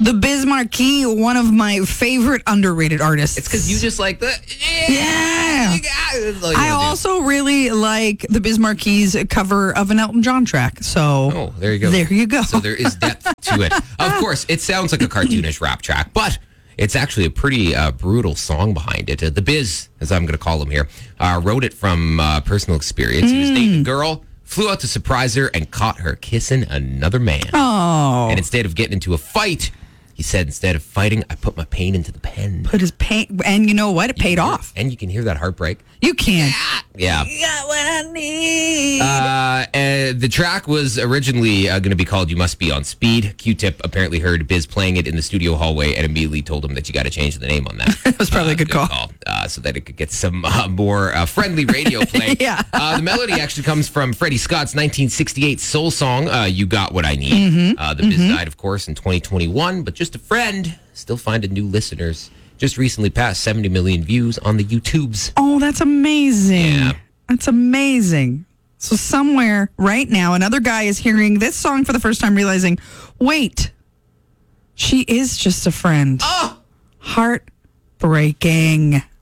The Biz Markie, one of my favorite underrated artists. It's because you just like the... Yeah. I also really like the Biz Marquie's cover of an Elton John track. So, oh, there you go. There you go. So there is depth to it. Of course, it sounds like a cartoonish rap track, but it's actually a pretty brutal song behind it. The Biz, as I'm going to call him here, wrote it from personal experience. He was dating a girl, flew out to surprise her, and caught her kissing another man. Oh. And instead of getting into a fight, he said, instead of fighting, I put my pain into the pen. Put his pain, and you know what? It paid off. And you can hear that heartbreak. You can. Yeah. You got what I need. The track was originally going to be called You Must Be on Speed. Q-Tip apparently heard Biz playing it in the studio hallway and immediately told him that you got to change the name on that. That was probably a good call. So that it could get some more friendly radio play. Yeah. The melody actually comes from Freddie Scott's 1968 soul song, You Got What I Need. The Biz died, of course, in 2021, but just a friend, still finding new listeners. Just recently passed 70 million views on the YouTubes. Oh, that's amazing. Yeah. That's amazing. So somewhere right now, another guy is hearing this song for the first time, realizing, wait, she is just a friend. Oh! Heartbreaking.